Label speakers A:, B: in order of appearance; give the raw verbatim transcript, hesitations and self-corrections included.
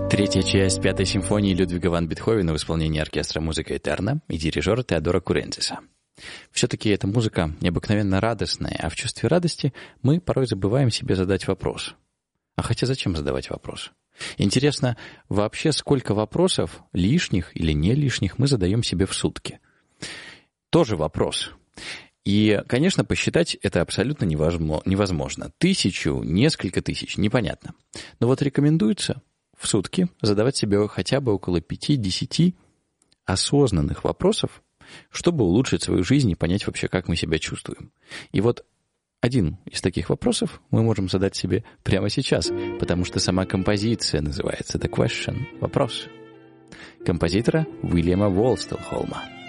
A: Третья часть Пятой симфонии Людвига ван Бетховена в исполнении оркестра «Музыка Этерна» и дирижера Теодора Курензиса. Все-таки эта музыка необыкновенно радостная, а в чувстве радости мы порой забываем себе задать вопрос. А хотя зачем задавать вопрос? Интересно, вообще сколько вопросов, лишних или не лишних, мы задаем себе в сутки? Тоже вопрос. И, конечно, посчитать это абсолютно невозможно. Тысячу, несколько тысяч, непонятно. Но вот рекомендуется в сутки задавать себе хотя бы около пяти-десяти осознанных вопросов, чтобы улучшить свою жизнь и понять вообще, как мы себя чувствуем. И вот один из таких вопросов мы можем задать себе прямо сейчас, потому что сама композиция называется «The Question» — «Вопрос» композитора Уильяма Волстелхолма.